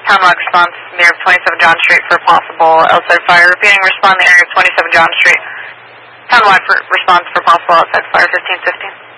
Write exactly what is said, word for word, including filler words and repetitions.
Townwide response near twenty-seven John Street for possible outside fire. Repeating, respond the area of twenty-seven John Street. Townwide for response for possible outside fire, fifteen fifteen.